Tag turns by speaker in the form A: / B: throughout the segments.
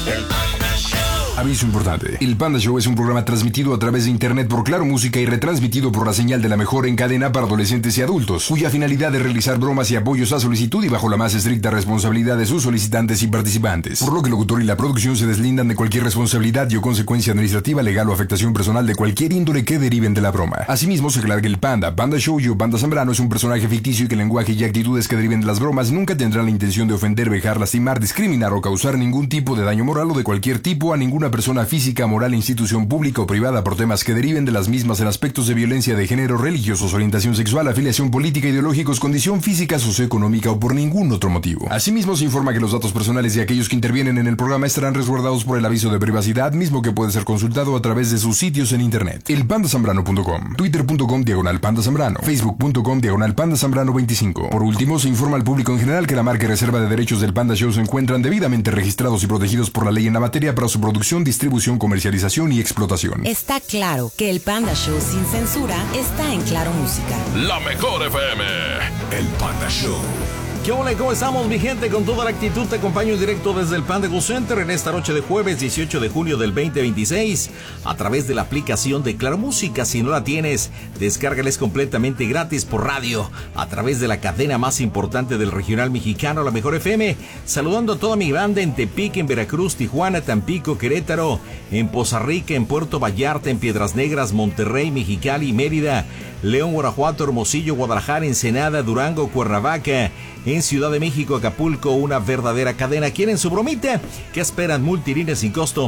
A: El Panda Show.
B: Aviso importante. El Panda Show es un programa transmitido a través de internet por Claro Música y retransmitido por la señal de la mejor en cadena para adolescentes y adultos, cuya finalidad es realizar bromas y apoyos a solicitud y bajo la más estricta responsabilidad de sus solicitantes y participantes. Por lo que el locutor y la producción se deslindan de cualquier responsabilidad y o consecuencia administrativa, legal o afectación personal de cualquier índole que deriven de la broma. Asimismo, se aclara que el Panda Show y o Panda Zambrano es un personaje ficticio y que el lenguaje y actitudes que deriven de las bromas nunca tendrán la intención de ofender, vejar, lastimar, discriminar o causar ningún tipo de daño moral o de cualquier tipo a ninguna persona física, moral, institución pública o privada por temas que deriven de las mismas en aspectos de violencia de género, religiosos, orientación sexual, afiliación política, ideológicos, condición física, socioeconómica o por ningún otro motivo. Asimismo, se informa que los datos personales de aquellos que intervienen en el programa estarán resguardados por el aviso de privacidad, mismo que puede ser consultado a través de sus sitios en internet. Elpandasambrano.com, twitter.com/pandazambrano, facebook.com/pandazambrano25. Por último, se informa al público en general que la marca y reserva de derechos del Panda Show se encuentran debidamente registrados y protegidos por la ley en la materia para su producción, distribución, comercialización y explotación.
C: Está claro que el Panda Show sin censura está en Claro Música.
A: La mejor FM. El Panda Show.
D: ¿Qué hola? ¿Cómo estamos, mi gente? Con toda la actitud te acompaño en directo desde el Panda Go Center en esta noche de jueves 18 de junio del 2026 a través de la aplicación de Claro Música. Si no la tienes, descárgales completamente gratis por radio a través de la cadena más importante del regional mexicano, la mejor FM. Saludando a toda mi banda en Tepic, en Veracruz, Tijuana, Tampico, Querétaro, en Poza Rica, en Puerto Vallarta, en Piedras Negras, Monterrey, Mexicali, Mérida, León, Guanajuato, Hermosillo, Guadalajara, Ensenada, Durango, Cuernavaca, en Ciudad de México, Acapulco, una verdadera cadena. ¿Quieren su bromita? ¿Qué esperan? Multilínea sin costo,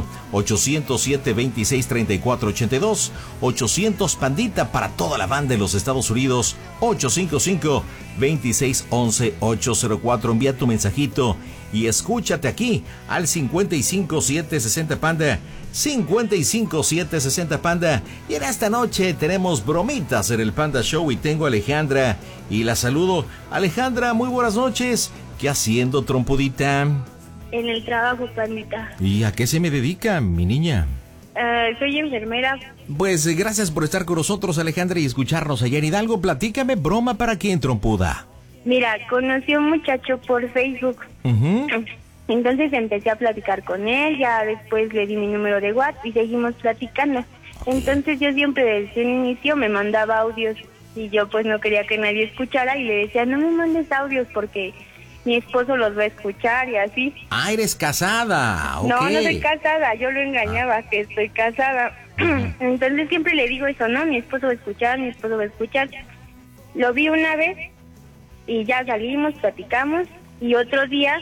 D: 807-26-34-82, 800 Pandita para toda la banda de los Estados Unidos, 855-2611-804. Envía tu mensajito y escúchate aquí al 55760 Panda, 55760 Panda. Y en esta noche tenemos bromitas en el Panda Show y tengo a Alejandra y la saludo. Alejandra, muy buenas noches. ¿Qué haciendo, trompudita?
E: En el trabajo, Pandita.
D: ¿Y a qué se me dedica, mi niña?
E: Soy enfermera.
D: Pues gracias por estar con nosotros, Alejandra, y escucharnos allá en Hidalgo. Platícame, ¿broma para quién, trompuda?
E: Mira, conocí a un muchacho por Facebook. Entonces empecé a platicar con él, ya después le di mi número de WhatsApp y seguimos platicando. Entonces yo siempre desde un inicio me mandaba audios y yo pues no quería que nadie escuchara y le decía, no me mandes audios porque mi esposo los va a escuchar y así.
D: Ah, eres casada. Okay.
E: No, no soy casada, yo lo engañaba que estoy casada. Entonces siempre le digo eso, ¿no? Mi esposo va a escuchar, mi esposo va a escuchar. Lo vi una vez y ya salimos, platicamos y otro día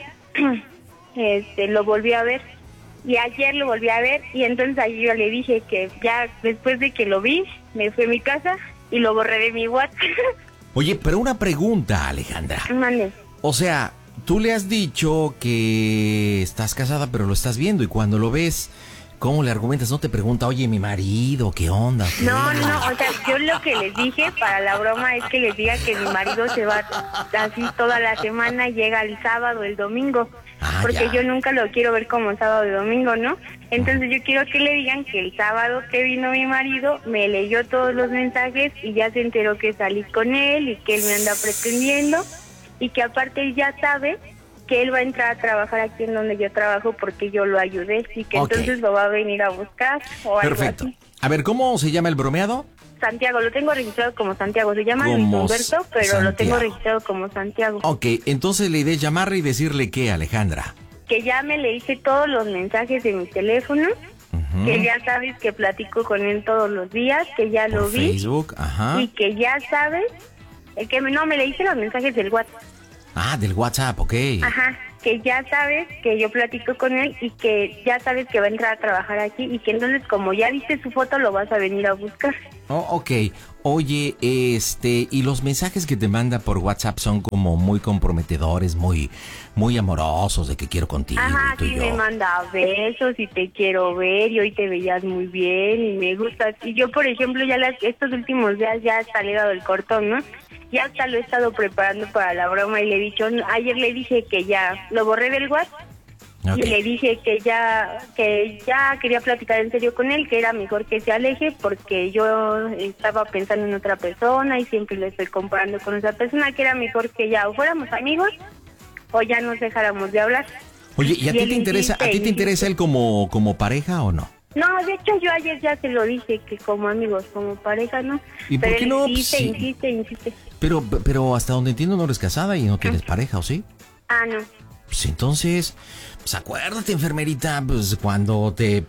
E: lo volví a ver y ayer lo volví a ver y entonces ayer yo le dije que ya después de que lo vi me fui a mi casa y lo borré de mi WhatsApp.
D: Oye, pero una pregunta, Alejandra.
E: Mande.
D: O sea, tú le has dicho que estás casada pero lo estás viendo y cuando lo ves, ¿cómo le argumentas? No te pregunta, oye, mi marido, ¿qué onda? ¿Qué?
E: No, o sea, yo lo que les dije para la broma es que les diga que mi marido se va así toda la semana, llega el sábado, el domingo, porque yo nunca lo quiero ver como sábado y domingo, ¿no? Entonces yo quiero que le digan que el sábado que vino mi marido me leyó todos los mensajes y ya se enteró que salí con él y que él me anda pretendiendo y que aparte él ya sabe que él va a entrar a trabajar aquí en donde yo trabajo porque yo lo ayudé y que entonces lo va a venir a buscar o algo
D: Perfecto.
E: así.
D: A ver, ¿cómo se llama el bromeado?
E: Santiago, lo tengo registrado como Santiago, se llama Luis Humberto, pero Santiago. Lo tengo registrado como Santiago.
D: Ok, entonces la idea es llamarle y decirle ¿qué, Alejandra?
E: Que ya me le hice todos los mensajes de mi teléfono, que ya sabes que platico con él todos los días, que ya lo vi.
D: Facebook,
E: y que ya sabes, que me le hice los mensajes del WhatsApp.
D: Ah, del WhatsApp, ok.
E: Ajá, que ya sabes que yo platico con él y que ya sabes que va a entrar a trabajar aquí y que entonces como ya viste su foto lo vas a venir a buscar.
D: Oh, ok. Oye, y los mensajes que te manda por WhatsApp son como muy comprometedores, muy amorosos, de que quiero contigo.
E: Ajá,
D: y tú
E: sí,
D: y yo.
E: me manda besos y te quiero ver y hoy te veías muy bien y me gustas. Y yo, por ejemplo, ya estos últimos días ya hasta le he dado el cortón, ¿no? Ya hasta lo he estado preparando para la broma y le he dicho, ayer le dije que ya lo borré del WhatsApp. Okay. Y le dije que ya quería platicar en serio con él, que era mejor que se aleje porque yo estaba pensando en otra persona y siempre le estoy comparando con esa persona, que era mejor que ya o fuéramos amigos o ya nos dejáramos de hablar.
D: Oye, ¿y a ti te interesa él como pareja o no?
E: No, de hecho yo ayer ya se lo dije, que como amigos, como pareja, ¿no?
D: ¿Y
E: pero
D: por qué no?
E: Insiste.
D: Pero hasta donde entiendo no eres casada y no tienes pareja, ¿o sí?
E: Ah, no.
D: Pues entonces, pues acuérdate, enfermerita, pues cuando te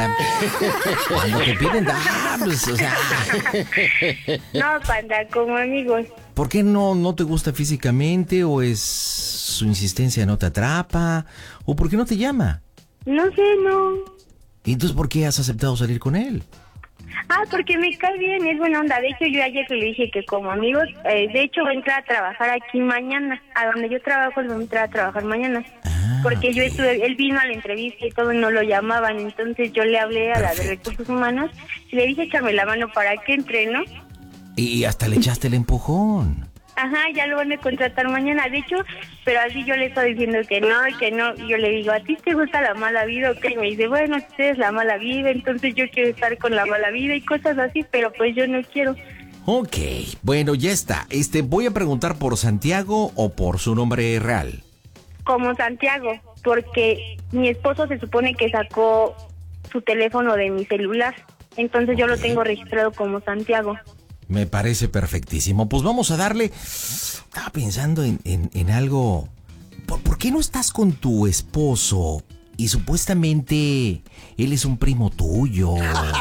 D: piden pues, o sea...
E: No, Panda, como amigos.
D: ¿Por qué no te gusta físicamente o es su insistencia no te atrapa o por qué no te llama?
E: No sé, no.
D: ¿Y entonces por qué has aceptado salir con él?
E: Ah, porque me cae bien, es buena onda. De hecho, yo ayer le dije que como amigos, de hecho, voy a entrar a trabajar aquí mañana. A donde yo trabajo, voy a entrar a trabajar mañana. Porque yo él vino a la entrevista y todo, y no lo llamaban. Entonces yo le hablé a la de Recursos Humanos y le dije, échame la mano para que entre, ¿no?
D: Y hasta le echaste el empujón.
E: Ajá, ya lo van a contratar mañana, de hecho, pero así yo le estoy diciendo que no, y que no. Y yo le digo, ¿a ti te gusta la mala vida o qué? Y me dice, bueno, usted es la mala vida, entonces yo quiero estar con la mala vida y cosas así, pero pues yo no quiero.
D: Ok, bueno, ya está. Voy a preguntar por Santiago o por su nombre real.
E: Como Santiago, porque mi esposo se supone que sacó su teléfono de mi celular, entonces yo lo tengo registrado como Santiago.
D: Me parece perfectísimo. Pues vamos a darle... Estaba pensando en algo... ¿Por qué no estás con tu esposo? Y supuestamente él es un primo tuyo.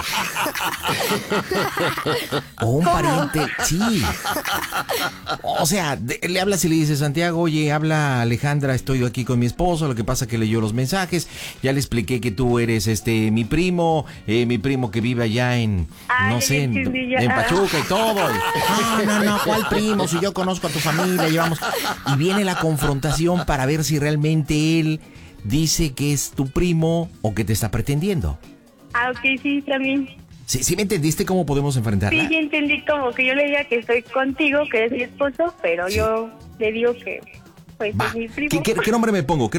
D: O un pariente. Sí. O sea, le hablas y le dices, Santiago, oye, habla Alejandra, estoy aquí con mi esposo, lo que pasa que leyó los mensajes, ya le expliqué que tú eres mi primo que vive allá en, no sé, en Pachuca y todo. No, ¿cuál primo? Si yo conozco a tu familia, llevamos... Y viene la confrontación para ver si realmente él dice que es tu primo o que te está pretendiendo.
E: Ah, ok, sí, también.
D: ¿Sí me entendiste cómo podemos enfrentarla?
E: Sí, entendí, como que yo le diga que estoy contigo, que es mi esposo, pero sí, yo le digo que pues es mi primo.
D: ¿Qué nombre me pongo?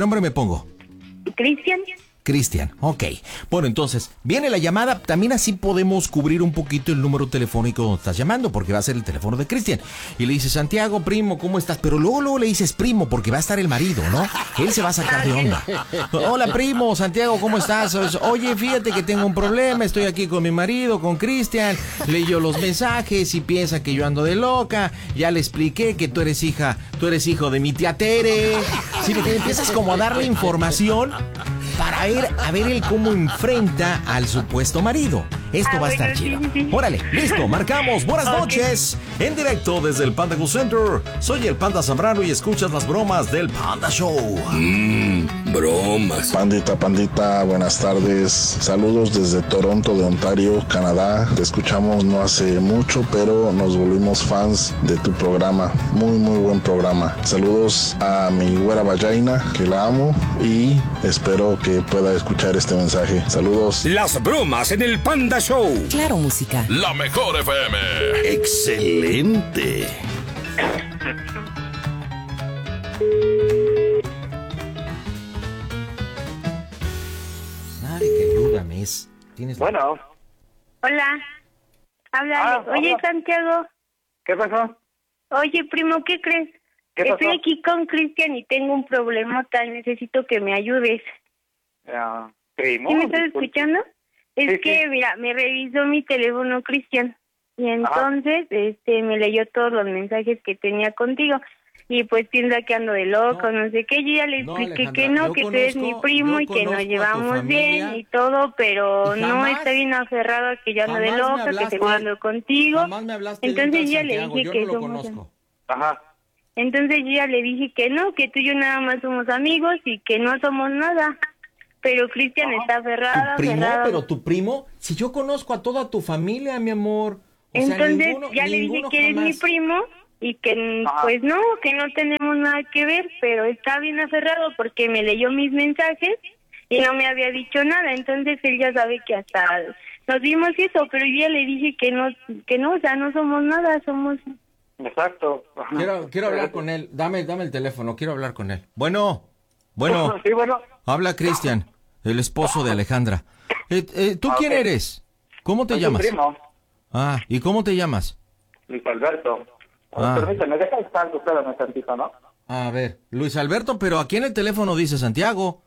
D: Cristian, ok. Bueno, entonces, viene la llamada. También así podemos cubrir un poquito el número telefónico donde estás llamando, porque va a ser el teléfono de Cristian. Y le dices, Santiago, primo, ¿cómo estás? Pero luego le dices primo, porque va a estar el marido, ¿no? Él se va a sacar de onda. Hola, primo, Santiago, ¿cómo estás? Oye, fíjate que tengo un problema, estoy aquí con mi marido, con Cristian. Leyó los mensajes y piensa que yo ando de loca. Ya le expliqué que tú eres hijo de mi tía Tere. Si te empiezas como a darle información para a ver él cómo enfrenta al supuesto marido. Esto va a estar chido. Sí. Órale, listo, marcamos. Buenas noches. En directo desde el Panda Go Center. Soy el Panda Zambrano y escuchas las bromas del Panda Show.
F: Bromas. Pandita, buenas tardes. Saludos desde Toronto, de Ontario, Canadá. Te escuchamos no hace mucho, pero nos volvimos fans de tu programa. Muy buen programa. Saludos a mi güera Vallaina, que la amo, y espero que pueda escuchar este mensaje. Saludos.
A: Las bromas en el Panda Show.
C: Claro, música.
A: La mejor FM.
F: Excelente.
D: Ay, que ayúdame. ¿Tienes...
G: Bueno.
E: Hola. Habla. Oye, Santiago.
G: ¿Qué pasó?
E: Oye, primo, ¿qué crees?
G: ¿Qué pasó?
E: Estoy aquí con Cristian y tengo un problema tal. Necesito que me ayudes.
G: Primo.
E: ¿Sí me estás escuchando? Es que, mira, me revisó mi teléfono Cristian y entonces me leyó todos los mensajes que tenía contigo y pues piensa que ando de loco, no sé qué. Yo ya le expliqué que no, que tú eres mi primo y que nos llevamos bien y todo, pero no está bien aferrado a que yo ando de loca, que seguro ando contigo. Entonces ya le dije que somos... Entonces yo ya le dije que no, que tú y yo nada más somos amigos y que no somos nada. Pero Cristian está aferrado.
D: ¿Tu primo? ¿Pero tu primo? Si yo conozco a toda tu familia, mi amor.
E: Entonces ya le dije que eres mi primo y que pues no, que no tenemos nada que ver, pero está bien aferrado porque me leyó mis mensajes y no me había dicho nada. Entonces él ya sabe que hasta nos vimos y eso, pero yo ya le dije que no, o sea, no somos nada, somos...
G: Exacto.
D: Quiero hablar con él. Dame el teléfono, quiero hablar con él. Bueno.
G: Sí, bueno.
D: Habla Cristian, el esposo de Alejandra. ¿Tú quién eres? ¿Cómo te llamas?
G: Primo.
D: ¿Y cómo te llamas?
G: Luis Alberto. Permíteme, deja estar, espérame tantito, ¿no?
D: A ver, Luis Alberto, pero aquí en el teléfono dice Santiago.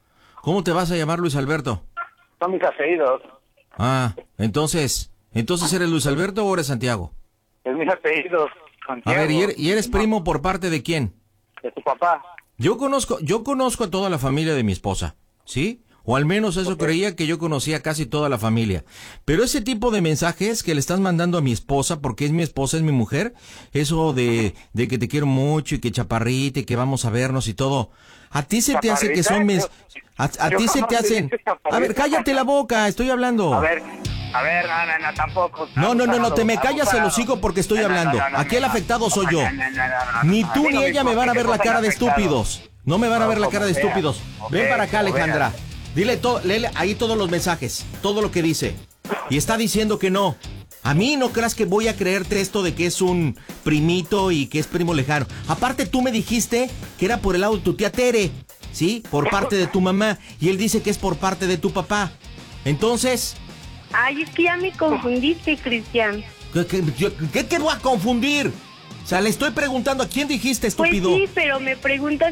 D: ¿Cómo te vas a llamar, Luis Alberto?
G: Son mis apellidos.
D: Ah, entonces ¿eres Luis Alberto o eres Santiago?
G: Es mis apellidos. Santiago.
D: A ver, ¿y eres primo por parte de quién?
G: De tu papá.
D: Yo conozco a toda la familia de mi esposa, ¿sí? O al menos eso creía, que yo conocía casi toda la familia. Pero ese tipo de mensajes que le estás mandando a mi esposa, porque es mi esposa, es mi mujer, eso de que te quiero mucho y que chaparrita y que vamos a vernos y todo, ¿a ti se te hace que son a ti se te hacen? A ver, cállate la boca, estoy hablando.
G: A ver, no, tampoco.
D: No, te me callas el hocico porque estoy hablando. Aquí el afectado soy yo. Ni tú ni ella me van a ver la cara de estúpidos. No me van a ver la cara de estúpidos. Ven para acá, Alejandra. Dile léele ahí todos los mensajes, todo lo que dice. Y está diciendo que no. A mí no creas que voy a creerte esto de que es un primito y que es primo lejano. Aparte tú me dijiste que era por el lado de tu tía Tere, ¿sí? Por parte de tu mamá. Y él dice que es por parte de tu papá. Entonces...
E: Ay, es que ya me confundiste, Cristian.
D: ¿Qué voy a confundir? O sea, le estoy preguntando a quién dijiste, estúpido.
E: Pues sí, pero me preguntas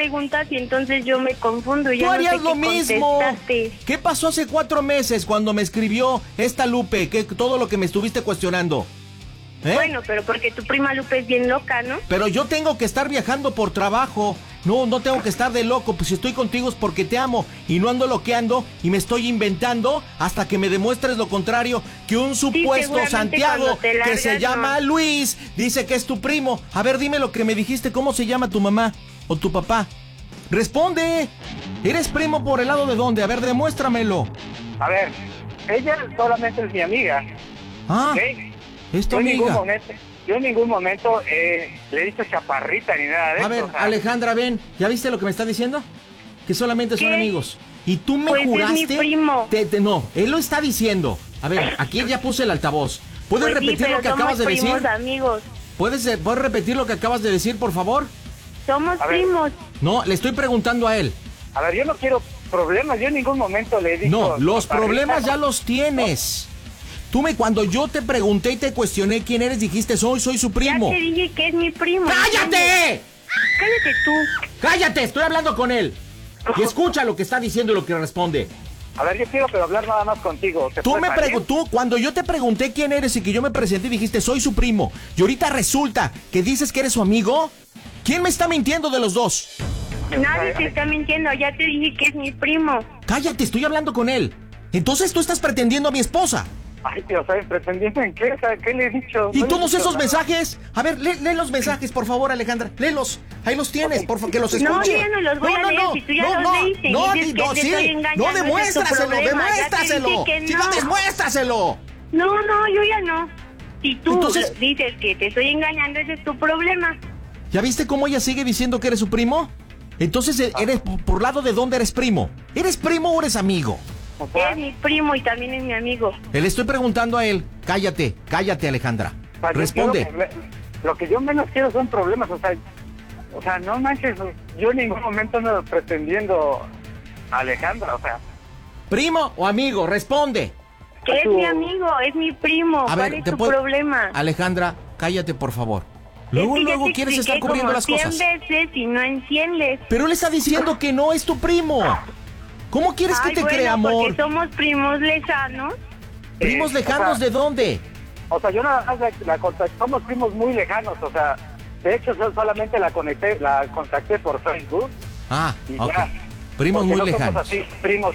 E: y entonces yo me confundo. Ya
D: Tú harías
E: no sé
D: lo
E: qué
D: mismo.
E: contestarte.
D: ¿Qué pasó hace 4 meses cuando me escribió esta Lupe? Todo lo que me estuviste cuestionando.
E: Bueno, pero porque tu prima Lupe es bien loca, ¿no?
D: Pero yo tengo que estar viajando por trabajo. No tengo que estar de loco. Pues si estoy contigo es porque te amo. Y no ando loqueando y me estoy inventando hasta que me demuestres lo contrario. Que un supuesto Santiago que se llama Luis dice que es tu primo. A ver, dime lo que me dijiste. ¿Cómo se llama tu mamá o tu papá? ¡Responde! ¿Eres primo por el lado de dónde? A ver, demuéstramelo.
G: A ver, ella solamente es mi amiga.
D: Ah,
G: ¿Okay?
D: es tu amiga.
G: Yo en ningún momento le he dicho chaparrita ni nada de eso.
D: A ver, Alejandra, ven. ¿Ya viste lo que me está diciendo? Que solamente son amigos. Y tú me
E: pues
D: juraste...
E: es mi primo.
D: No, él lo está diciendo. A ver, aquí ya puse el altavoz. ¿Puedes
E: Pues
D: repetir
E: sí,
D: lo que acabas de decir?
E: Somos amigos.
D: ¿Puedes repetir lo que acabas de decir, por favor?
E: Somos primos.
D: No, le estoy preguntando a él.
G: A ver, yo no quiero problemas. Yo en ningún momento le he dicho...
D: No, los
G: chaparrita.
D: problemas ya los tienes. Cuando yo te pregunté y te cuestioné quién eres, dijiste, soy su primo.
E: Ya te dije que es mi primo.
D: ¡Cállate!
E: Cállate tú.
D: ¡Cállate! Estoy hablando con él. Y escucha lo que está diciendo y lo que responde.
G: A ver, yo quiero hablar nada más contigo.
D: Tú, cuando yo te pregunté quién eres y que yo me presenté, dijiste, soy su primo. Y ahorita resulta que dices que eres su amigo. ¿Quién me está mintiendo de los dos?
E: Nadie te está mintiendo. Ya te dije que es mi primo.
D: Cállate, estoy hablando con él. Entonces tú estás pretendiendo a mi esposa.
G: Ay, tío, ¿sabes? ¿Pretendiendo en qué? ¿Qué le he dicho?
D: ¿Y
G: No
D: todos
G: he dicho
D: esos
G: nada.
D: mensajes? A ver, lee los mensajes, por favor, Alejandra. Léelos. Ahí los tienes, por favor, que los escuche.
E: No, yo ya no los voy a leer. Si tú ya los leíste y dices que te estoy engañando,
D: no,
E: ese es tu
D: demuéstraselo,
E: problema.
D: demuéstraselo.
E: Ya te dije que
D: Si no, demuéstraselo.
E: No, yo ya no. Si tú
D: Entonces-
E: dices que te estoy engañando, ese es tu problema.
D: ¿Ya viste cómo ella sigue diciendo que eres su primo? Entonces, ¿eres por lado de dónde eres primo? ¿Eres primo o eres amigo?
G: O sea,
E: Es mi primo y también es mi amigo.
D: Le estoy preguntando a él. Cállate, Alejandra.
G: o sea, yo
D: Responde.
G: lo que yo menos quiero son problemas, o sea, no manches, yo en ningún momento ando pretendiendo a Alejandra, o sea.
D: ¿Primo o amigo? Responde.
E: Que es mi amigo, es mi primo.
D: A
E: ¿Cuál
D: ver,
E: es tu problema?
D: Alejandra, cállate, por favor.
E: Es que ya
D: Luego
E: te
D: quieres
E: expliqué
D: estar cubriendo
E: como
D: las
E: 100
D: cosas.
E: veces y no enciendes.
D: Pero él está diciendo que no es tu primo. ¿Cómo quieres que
E: Ay,
D: te
E: bueno,
D: crea, amor?
E: porque somos primos lejanos.
D: ¿Primos lejanos
G: o sea,
D: de dónde?
G: O sea, yo nada más la contacté, somos primos muy lejanos, o sea, de hecho yo solamente la contacté por Facebook.
D: Ah,
G: Y
D: ok.
G: ya.
D: Primos
G: Porque
D: muy
G: no somos
D: lejanos.
G: así, primos.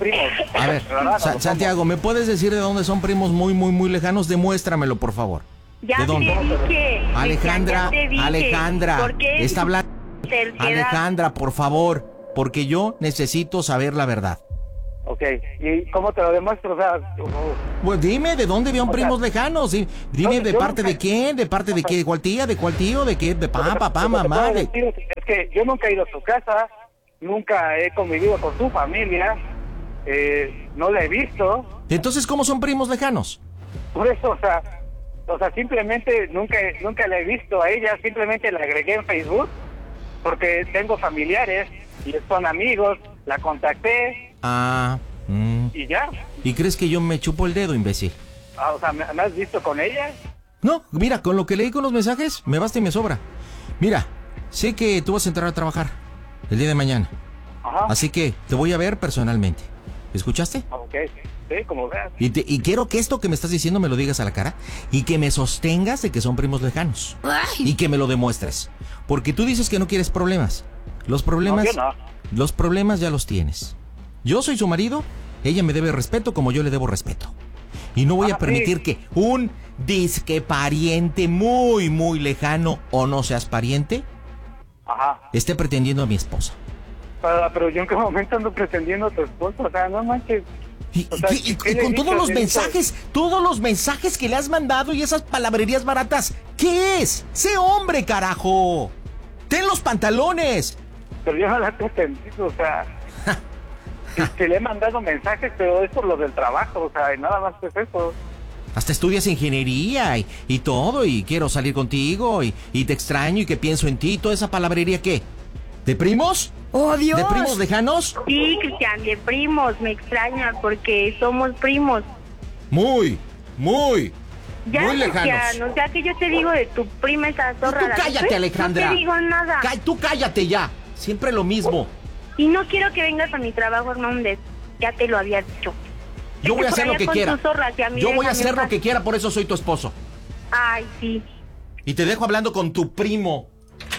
D: A ver,
G: ¿Verdad? No
D: Santiago, ¿me puedes decir de dónde son primos muy lejanos? Demuéstramelo, por favor.
E: Ya
D: ¿De
E: te
D: dije.
E: dije.
D: Alejandra,
E: ya te dije.
D: Alejandra,
E: ¿Por qué
D: está hablando.
E: terquedad?
D: Alejandra, por favor, porque yo necesito saber la verdad.
G: Ok, ¿y cómo te lo demuestro? O sea,
D: Pues dime, ¿de dónde vieron
G: O sea,
D: primos lejanos? Dime,
G: yo
D: ¿de parte
G: nunca-
D: de quién? ¿De parte de qué? ¿De cuál tía? ¿De cuál tío? ¿De qué? ¿De papá,
G: lo que
D: mamá?
G: puedo decir es que yo nunca he ido a su casa, nunca he convivido con su familia, no la he visto,
D: Entonces, ¿cómo son primos lejanos?
G: por eso, o sea, simplemente nunca la he visto a ella, simplemente la agregué en Facebook, porque tengo familiares y son amigos, la contacté y ya.
D: ¿Y crees que yo me chupo el dedo, imbécil?
G: O sea, ¿me has visto con ella?
D: No, mira, con lo que leí con los mensajes, me basta y me sobra. Mira, sé que tú vas a entrar a trabajar el día de mañana. Ajá. Así que te voy a ver personalmente. ¿Escuchaste?
G: Ok, sí, como veas.
D: Y quiero que esto que me estás diciendo me lo digas a la cara y que me sostengas de que son primos lejanos. Y que me lo demuestres. Porque tú dices que no quieres problemas. Los problemas, los problemas ya los tienes. Yo soy su marido, ella me debe respeto como yo le debo respeto. Y no voy a permitir que un disque pariente muy, muy lejano o no seas pariente esté pretendiendo a mi esposa.
G: Pero yo en qué momento ando pretendiendo a tu esposa, o sea, no manches.
D: Y con todos los mensajes que le has mandado y esas palabrerías baratas, ¿qué es? ¡Sé hombre, carajo! ¡Ten los pantalones!
G: Pero yo no la he pretendido, o sea... le he mandado mensajes, pero es por lo del trabajo, o sea, nada más es eso.
D: Hasta estudias ingeniería y todo, y quiero salir contigo, y te extraño, y que pienso en ti, y toda esa palabrería, ¿qué? ¿De primos?
E: ¡Oh, Dios!
D: ¿De primos lejanos?
E: Sí, Cristian, de primos, me extraña, porque somos primos.
D: Muy
E: Ya,
D: lejanos.
E: Cristian, o sea que yo te digo de tu prima esa zorra.
D: Tú cállate, Alejandra.
E: No te digo nada.
D: Tú cállate ya, siempre lo mismo.
E: Y no quiero que vengas a mi trabajo, Hernández. Ya te lo había dicho.
D: Yo voy a hacer lo que quiera. Yo voy a hacer lo que quiera, por eso soy tu esposo.
E: Ay, sí.
D: Y te dejo hablando con tu primo.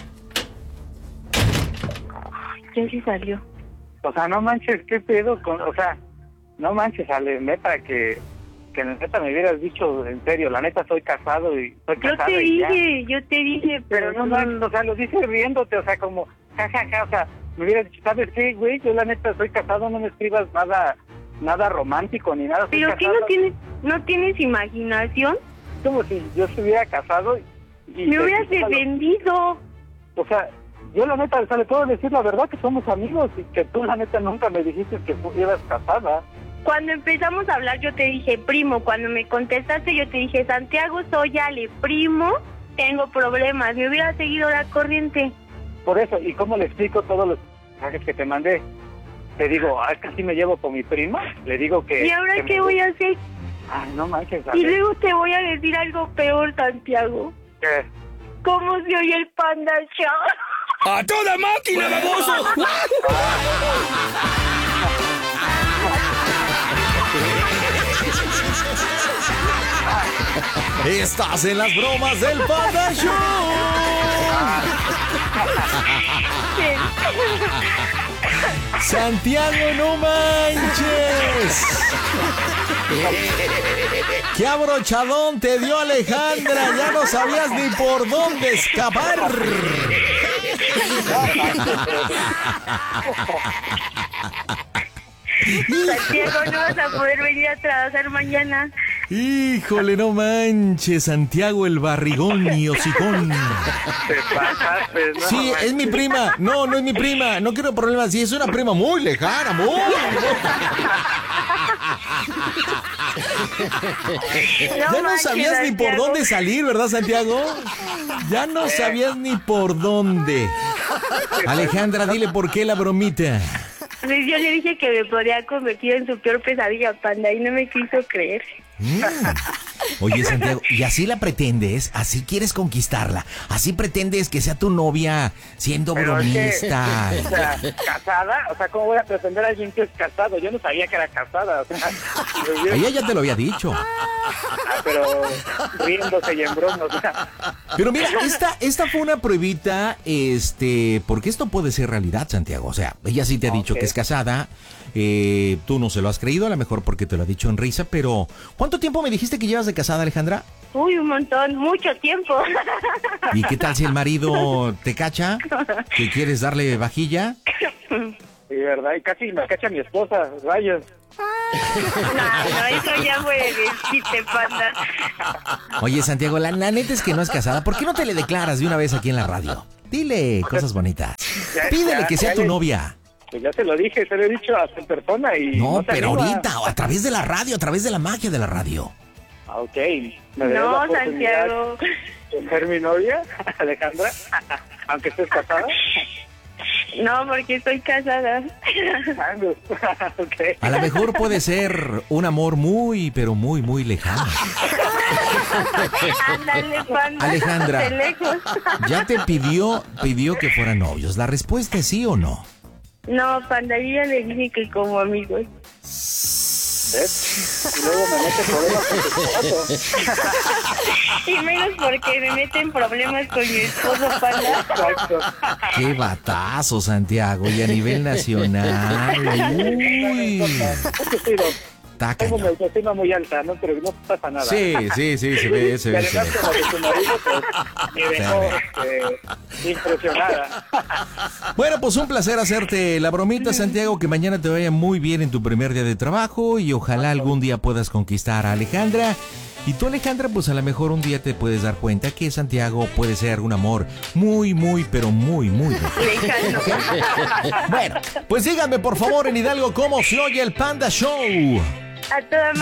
E: Ya sí salió.
G: O sea, no manches, ¿qué pedo? O sea, no manches, Ale, neta, que neta me hubieras dicho en serio, la neta soy casado y soy casado.
E: Yo te dije,
G: pero no, o sea, lo dices riéndote, o sea, como, jajaja, o sea, me hubieras dicho, ¿sabes qué, güey? Yo la neta soy casado, no me escribas nada romántico ni nada.
E: ¿Pero qué no tienes imaginación?
G: Como si yo estuviera casado y
E: me hubieras defendido.
G: O sea, yo la neta, o sea, le puedo decir la verdad que somos amigos y que tú la neta nunca me dijiste que estuvieras casada.
E: Cuando empezamos a hablar yo te dije primo, cuando me contestaste yo te dije Santiago, soy Ale, primo, tengo problemas, me hubiera seguido la corriente.
G: Por eso, ¿y cómo le explico todos los mensajes que te mandé? Te digo, casi me llevo con mi prima, le digo que...
E: ¿Y ahora qué voy a hacer?
G: Ay, no manches, Ale.
E: Y luego te voy a decir algo peor, Santiago.
G: ¿Qué?
E: ¿Cómo se oye el Panda Show?
A: ¡A toda máquina, baboso!
D: Estás en las bromas del Panda Show. Santiago, no manches. ¡Qué abrochadón te dio Alejandra! Ya no sabías ni por dónde escapar.
E: Santiago, no vas a poder venir a trabajar mañana.
D: Híjole, no manches, Santiago el barrigón y hocicón.
G: Te pasaste, ¿no?
D: Sí, es mi prima. No es mi prima. No quiero problemas. Sí, es una prima muy lejana, muy. Ya no sabías ni por dónde salir, ¿verdad, Santiago? Ya no sabías ni por dónde. Alejandra, dile por qué la bromita.
E: Pues yo le dije que me podía convertir en su peor pesadilla, Panda, y no me quiso creer.
D: Oye, Santiago, ¿y así la pretendes? ¿Así quieres conquistarla? ¿Así pretendes que sea tu novia siendo bromista?
G: Es que, o sea, ¿casada? O sea, ¿cómo voy a pretender a alguien que es casado? Yo no sabía que era casada. O sea,
D: ella ya te lo había dicho.
G: Pero riéndose y en broma, o sea.
D: Pero mira, esta fue una pruebita, porque esto puede ser realidad, Santiago. O sea, ella sí te ha dicho que es casada. Tú no se lo has creído, a lo mejor porque te lo ha dicho en risa, pero ¿cuánto tiempo me dijiste que llevas de casada, Alejandra?
E: Uy, un montón, mucho tiempo.
D: ¿Y qué tal si el marido te cacha? ¿Que quieres darle vajilla?
G: Sí, verdad, y casi me cacha mi esposa, rayos.
E: No, eso ya fue de chiste, Panda.
D: Oye, Santiago, la neta es que no es casada. ¿Por qué no te le declaras de una vez aquí en la radio? Dile cosas bonitas. Pídele que sea tu novia.
G: Pues ya te lo dije, te lo he dicho hasta en persona y...
D: No, pero ahorita, a través de la radio, a través de la magia de la radio.
G: Ah, ok.
E: No, Santiago.
G: ¿De ser mi novia, Alejandra? Aunque estés casada.
E: No, porque estoy casada.
G: Okay.
D: A lo mejor puede ser un amor muy, pero muy, muy lejano.
E: Ándale, Panda.
D: Alejandra,
E: de lejos.
D: ya te pidió que fueran novios. ¿La respuesta es sí o no?
E: No, Panda, yo ya le dije que como amigos.
G: ¿Ves? Y luego me mete problemas con tu esposo.
E: Y menos porque me meten problemas con mi esposo, Panda.
G: Exacto.
D: Qué batazo, Santiago, y a nivel nacional. Uy.
G: Tengo mi autoestima muy alta, ¿no? Pero no pasa nada.
D: Sí, se ve.
G: Y además, como que su marido, pues, me dejó impresionada.
D: Bueno, pues un placer hacerte la bromita, Santiago, que mañana te vaya muy bien en tu primer día de trabajo y ojalá algún día puedas conquistar a Alejandra. Y tú, Alejandra, pues a lo mejor un día te puedes dar cuenta que Santiago puede ser un amor muy, pero muy lejano. Bueno, pues díganme por favor en Hidalgo cómo se oye el Panda Show.
E: A toda